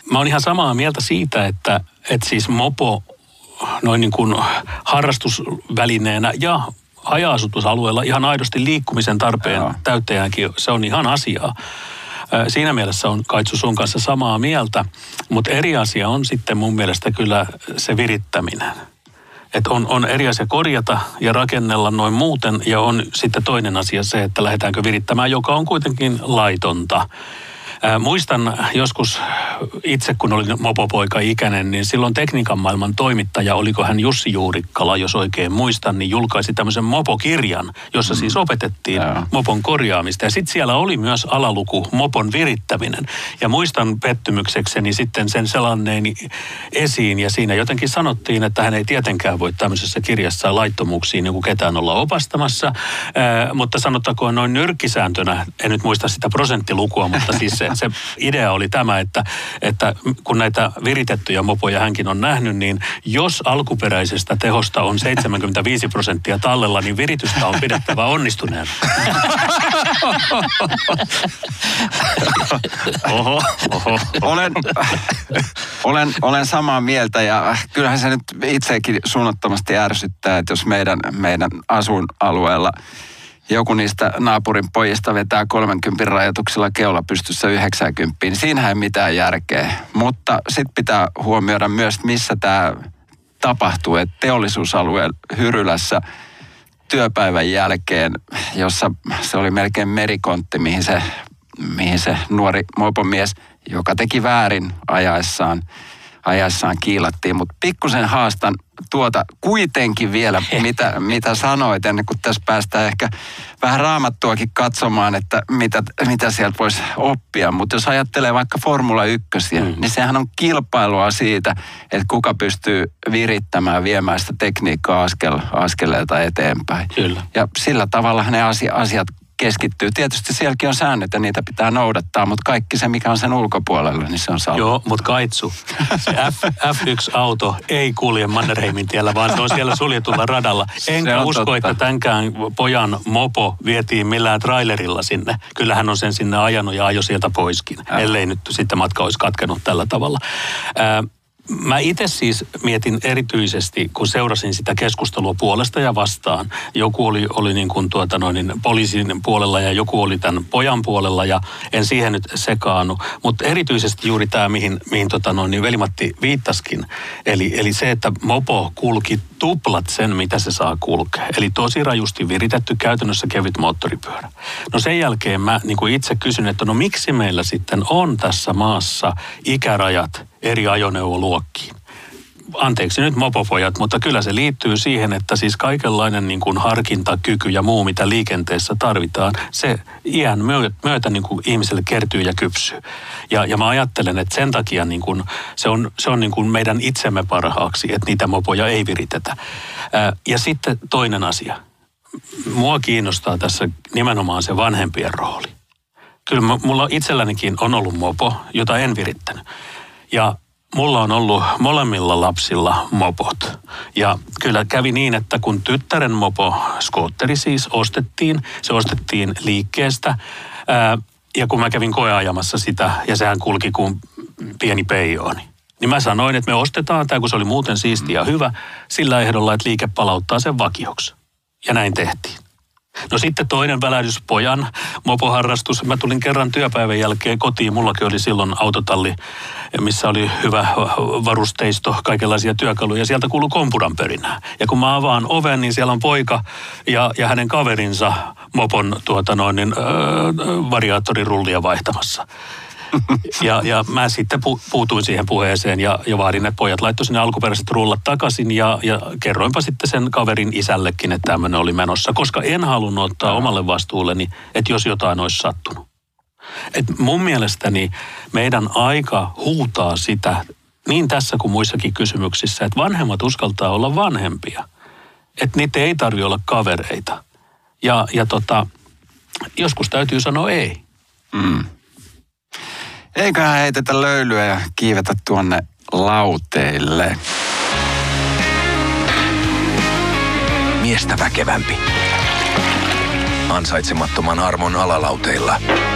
mä oon ihan samaa mieltä siitä, että siis mopo noin niin kuin harrastusvälineenä ja haja-asutusalueella ihan aidosti liikkumisen tarpeen täyttäjänäkin, se on ihan asiaa. Siinä mielessä on Kaitsu sun kanssa samaa mieltä, mutta eri asia on sitten mun mielestä kyllä se virittäminen. Että on eri asia korjata ja rakennella noin muuten, ja on sitten toinen asia se, että lähdetäänkö virittämään, joka on kuitenkin laitonta. Muistan joskus itse, kun olin mopopoika-ikäinen, niin silloin Tekniikan maailman toimittaja, oliko hän Jussi Juurikkala, jos oikein muistan, niin julkaisi tämmöisen mopokirjan, jossa siis opetettiin mopon korjaamista. Ja sitten siellä oli myös alaluku mopon virittäminen. Ja muistan pettymyksekseni sitten sen selanneeni esiin, ja siinä jotenkin sanottiin, että hän ei tietenkään voi tämmöisessä kirjassa laittomuuksiin niin kuin ketään olla opastamassa. Mutta sanottakoon noin nyrkkisääntönä, en nyt muista sitä prosenttilukua, mutta siis se idea oli tämä, että kun näitä viritettyjä mopoja hänkin on nähnyt, niin jos alkuperäisestä tehosta on 75% tallella, niin viritystä on pidettävä onnistuneena. Oho. Olen samaa mieltä, ja kyllähän se nyt itsekin suunnattomasti ärsyttää, että jos meidän asuinalueella joku niistä naapurin pojista vetää 30 rajoituksella keula pystyssä 90, niin siinähän ei mitään järkeä. Mutta sitten pitää huomioida myös, missä tämä tapahtuu. Että teollisuusalueen Hyrylässä työpäivän jälkeen, jossa se oli melkein merikontti, mihin se nuori mopomies, joka teki väärin ajaessaan kiilattiin. Mutta pikkusen haastan tuota kuitenkin vielä, mitä sanoit, ennen kuin tässä päästään ehkä vähän raamattuakin katsomaan, että mitä sieltä voisi oppia. Mutta jos ajattelee vaikka Formula 1, niin sehän on kilpailua siitä, että kuka pystyy virittämään, viemään sitä tekniikkaa askeleelta eteenpäin. Kyllä. Ja sillä tavalla ne asiat keskittyy. Tietysti sielläkin on säännöt ja niitä pitää noudattaa, mutta kaikki se, mikä on sen ulkopuolella, niin se on salli. Joo, mutta Kaitsu, se F1-auto ei kulje Mannerheimin tiellä, vaan se on siellä suljetulla radalla. Enkä usko, että tämänkään pojan mopo vietiin millään trailerilla sinne. Kyllähän on sen sinne ajanut ja ajo sieltä poiskin, ellei nyt sitten matka olisi katkenut tällä tavalla. Mä itse siis mietin erityisesti, kun seurasin sitä keskustelua puolesta ja vastaan. Joku oli niin kuin poliisin puolella ja joku oli tämän pojan puolella, ja en siihen nyt sekaannu. Mutta erityisesti juuri tämä, mihin Veli-Matti viittaskin. Eli se, että mopo kulki tuplat sen, mitä se saa kulkea. Eli tosi rajusti viritetty, käytännössä kevyt moottoripyörä. No sen jälkeen mä niin kuin itse kysyn, että no miksi meillä sitten on tässä maassa ikärajat eri ajoneuvoluokkiin. Anteeksi nyt mopopojat, mutta kyllä se liittyy siihen, että siis kaikenlainen niin kuin harkintakyky ja muu, mitä liikenteessä tarvitaan, se iän myötä niin kuin ihmiselle kertyy ja kypsyy. Ja mä ajattelen, että sen takia niin kuin, se on niin kuin meidän itsemme parhaaksi, että niitä mopoja ei viritetä. Ja sitten toinen asia. Mua kiinnostaa tässä nimenomaan se vanhempien rooli. Kyllä mulla itsellänikin on ollut mopo, jota en virittänyt. Ja mulla on ollut molemmilla lapsilla mopot. Ja kyllä kävi niin, että kun tyttären mopo, skootteri siis, se ostettiin liikkeestä. Ja kun mä kävin koeajamassa sitä, ja sehän kulki kuin pieni peijooni, niin mä sanoin, että me ostetaan tämä, kun se oli muuten siisti ja hyvä, sillä ehdolla, että liike palauttaa sen vakioksi. Ja näin tehtiin. No sitten toinen välähdyspojan mopoharrastus. Mä tulin kerran työpäivän jälkeen kotiin. Mullakin oli silloin autotalli, missä oli hyvä varusteisto, kaikenlaisia työkaluja. Sieltä kuului kompuran pörinää. Ja kun mä avaan oven, niin siellä on poika ja hänen kaverinsa mopon variaattorirullia vaihtamassa. Ja mä sitten puutuin siihen puheeseen ja vaadin, että pojat laittoi sinne alkuperäiset rullat takaisin ja kerroinpa sitten sen kaverin isällekin, että tämmöinen oli menossa, koska en halunnut ottaa omalle vastuulleni, että jos jotain olisi sattunut. Et mun mielestäni meidän aika huutaa sitä niin tässä kuin muissakin kysymyksissä, että vanhemmat uskaltaa olla vanhempia. Että niitä ei tarvitse olla kavereita. Ja joskus täytyy sanoa ei. Eiköhän heitetä löylyä ja kiivetä tuonne lauteille. Miestä väkevämpi. Ansaitsemattoman armon alalauteilla.